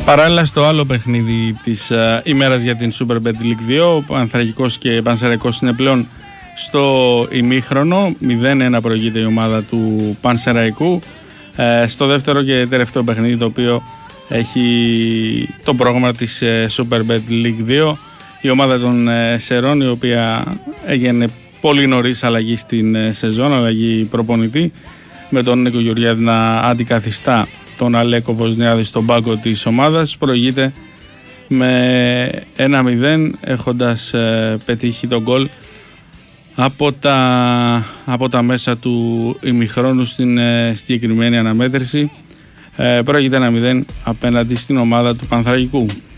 Παράλληλα στο άλλο παιχνίδι της ημέρας για την Super Bet League 2, ο Πανθρακικός και Πανσεραϊκός είναι πλέον στο ημίχρονο. 0-1 προηγείται η ομάδα του Πανσεραϊκού. Στο δεύτερο και τελευταίο παιχνίδι, το οποίο έχει το πρόγραμμα της Super Bet League 2, η ομάδα των Σερών, η οποία έγινε πολύ νωρίς αλλαγή στην σεζόν, αλλαγή προπονητή, με τον Νίκο Γεωργιάδη να αντικαθιστά τον Αλέκο Βοσνιάδη στον πάγκο της ομάδας, προηγείται με 1-0, έχοντας πετύχει τον γκολ από τα μέσα του ημιχρόνου στην συγκεκριμένη αναμέτρηση. Πρόκειται 1-0 απέναντι στην ομάδα του Πανθρακικού.